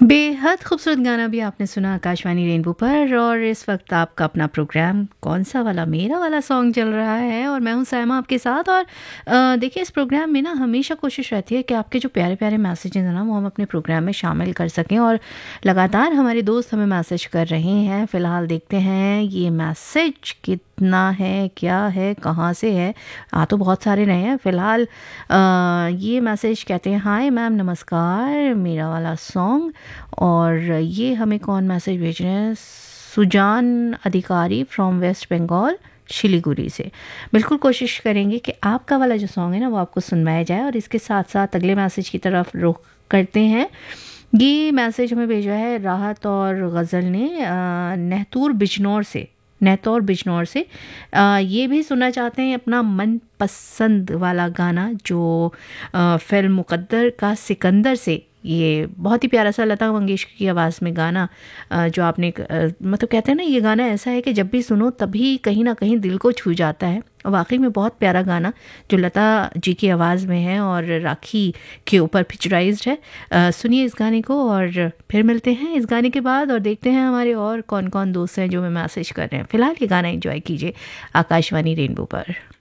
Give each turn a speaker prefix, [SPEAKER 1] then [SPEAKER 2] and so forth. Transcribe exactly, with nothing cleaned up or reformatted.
[SPEAKER 1] बेहद खूबसूरत गाना भी आपने सुना आकाशवाणी रेनबो पर। और इस वक्त आपका अपना प्रोग्राम कौन सा वाला मेरा वाला सॉन्ग चल रहा है और मैं हूं सायमा आपके साथ। और अ, देखिए, इस प्रोग्राम में ना हमेशा कोशिश रहती है कि आपके जो प्यारे प्यारे मैसेजेस हैं ना वो हम अपने प्रोग्राम में शामिल कर सकें। और लगातार हमारे दोस्त हमें मैसेज कर रहे हैं। फ़िलहाल देखते हैं ये मैसेज कितना है, क्या है, कहाँ से है। आ तो बहुत सारे रहे हैं। फ़िलहाल अ, ये मैसेज कहते हैं, हाय मैम नमस्कार, मेरा वाला सॉन्ग। और ये हमें कौन मैसेज भेज रहे हैं? सुजान अधिकारी फ्रॉम वेस्ट बंगाल शिलीगुड़ी से। बिल्कुल कोशिश करेंगे कि आपका वाला जो सॉन्ग है ना वो आपको सुनवाया जाए। और इसके साथ साथ अगले मैसेज की तरफ रुख करते हैं। ये मैसेज हमें भेजा है राहत और गज़ल ने अ, नहतूर बिजनौर से नहतौर बिजनौर से। अ, ये भी सुनना चाहते हैं अपना मनपसंद वाला गाना जो अ, फिल्म मुकद्दर का सिकंदर से। ये बहुत ही प्यारा सा लता मंगेशकर की आवाज़ में गाना अ, जो आपने अ, मतलब कहते हैं ना, ये गाना ऐसा है कि जब भी सुनो तभी कहीं ना कहीं दिल को छू जाता है। और वाकई में बहुत प्यारा गाना जो लता जी की आवाज़ में है और राखी के ऊपर पिक्चराइज्ड है। अ, सुनिए इस गाने को और फिर मिलते हैं इस गाने के बाद और देखते हैं हमारे और कौन कौन दोस्त हैं जो हमें मैसेज कर रहे हैं। फ़िलहाल ये गाना एंजॉय कीजिए आकाशवाणी रेनबो पर।